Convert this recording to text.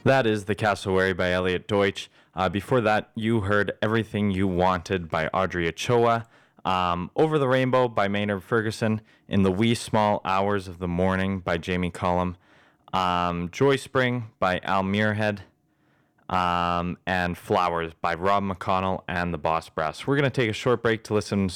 That is The Cassowary by Elliot Deutsch. Before that, you heard Everything You Wanted by Audrey Ochoa. Over the Rainbow by Maynard Ferguson. In the Wee Small Hours of the Morning by Jamie Cullum. Joy Spring by Al Muirhead. And Flowers by Rob McConnell and the Boss Brass. We're going to take a short break to listen